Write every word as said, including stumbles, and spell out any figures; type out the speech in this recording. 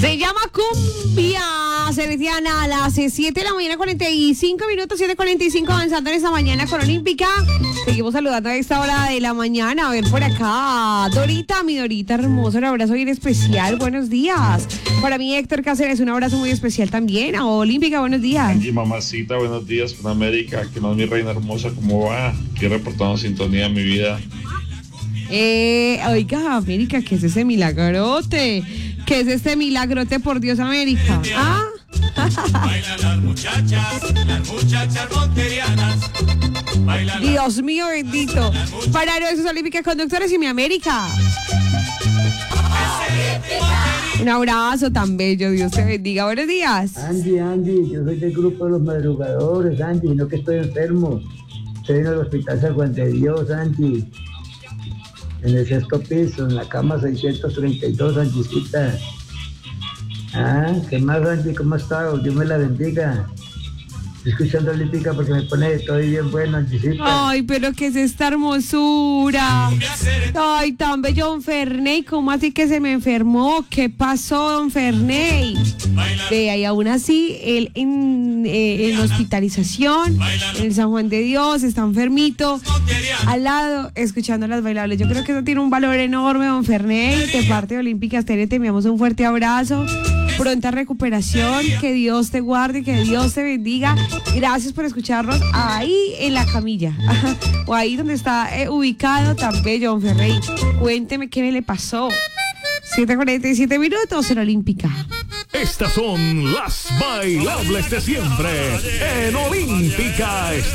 Se llama Cumbia Celestiana a las siete de la mañana, cuarenta y cinco minutos, siete cuarenta y cinco, avanzando en esta mañana con Olímpica. Seguimos saludando a esta hora de la mañana. A ver por acá, Dorita, mi Dorita hermosa, un abrazo bien especial. Buenos días. Para mí, Héctor Cáceres, un abrazo muy especial también. A Olímpica, buenos días. Angie, mamacita, buenos días con América, que no es mi reina hermosa, ¿cómo va? Aquí reportando sintonía en mi vida. Eh, oiga, América, ¿qué es ese milagrote? ¿Qué es este milagrote, por Dios, América? ¿Ah? Bailan las muchachas, las muchachas monterianas. Bailan Dios mío bendito. Para nuestros olímpicos conductores y mi América. Un abrazo tan bello, Dios te bendiga. Buenos días. Angie, Angie, yo soy del grupo de los madrugadores, Angie, no que estoy enfermo. Estoy en el hospital San Juan de Dios, Angie. En el sexto piso, en la cama seiscientos treinta y dos, Angiecita. Ah, ¿qué más, Angie? ¿Cómo has estado? Dios me la bendiga. Estoy escuchando Olímpica porque me pone todo bien bueno, Angiecita. Ay, pero ¿qué es esta hermosura? Ay, tan bello, don Ferney. ¿Cómo así que se me enfermó? ¿Qué pasó, don Ferney? Ve, y aún así, él en, eh, en hospitalización, en el San Juan de Dios, está enfermito, al lado, escuchando las bailables. Yo creo que eso tiene un valor enorme, don Ferney. De parte de Olímpica Estéreo, te enviamos un fuerte abrazo. Pronta recuperación, que Dios te guarde, que Dios te bendiga. Gracias por escucharnos ahí en la camilla o ahí donde está eh, ubicado tan bello, don Ferrey. Cuénteme qué me le pasó. siete cuarenta y siete minutos en Olímpica. Estas son las bailables de siempre en Olímpica.